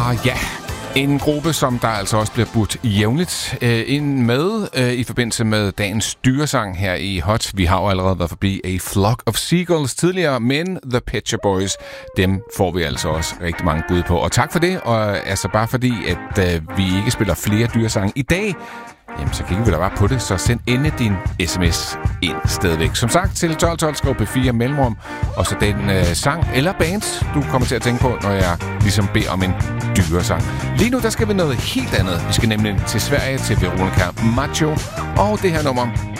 Og ja, en gruppe, som der altså også bliver budt jævnligt ind med i forbindelse med dagens dyresang her i Hot. Vi har jo allerede været forbi A Flock of Seagulls tidligere, men The Pet Shop Boys, dem får vi altså også rigtig mange bud på. Og tak for det, og altså bare fordi, at vi ikke spiller flere dyresange i dag, jamen, så kigger vi da bare på det, så send endelig din sms ind stadigvæk. Som sagt, til 1212 skriv P4 mellemrum, og så den sang eller band, du kommer til at tænke på, når jeg ligesom beder om en dyresang. Lige nu, der skal vi noget helt andet. Vi skal nemlig til Sverige, til Veronica Maggio, og det her nummer,